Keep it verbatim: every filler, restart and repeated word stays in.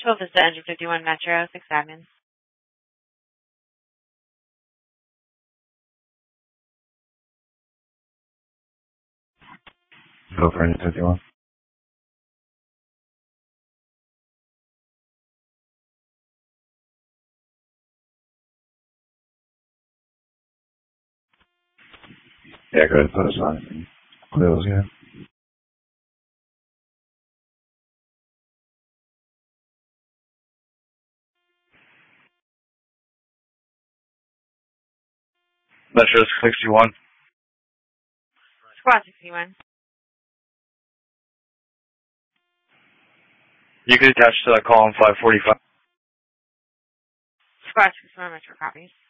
Chula Vista Engine fifty-one Metro, six admin. Go for Engine fifty-one. Yeah, go ahead and put us on it. Close, yeah. Metro sixty-one. Squad sixty-one. You can attach to that column five forty-five. Squad sixty-one Metro copies.